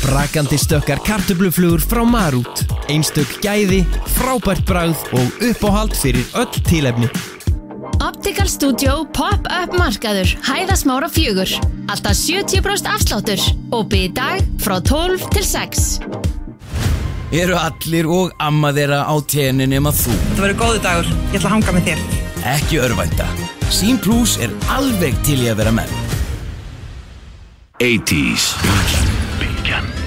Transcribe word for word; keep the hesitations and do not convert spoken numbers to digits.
Brakandi stökkar kartöfluflugur frá Marút. Einstök gæði, frábært bragð og uppáhald fyrir öll tilefni. Optical Studio Pop-up markaður Hæðasmára fjögur. Alltaf sjötíu prósent afsláttur. Opið í dag frá tólf til sex. Eru allir og amma þeirra á tenni nema þú? Það verður góðu dagur. Ég ætla að hanga með þér. Ekki örvænta. Sýn Plus er alveg til í að vera með. eighties Bylgjan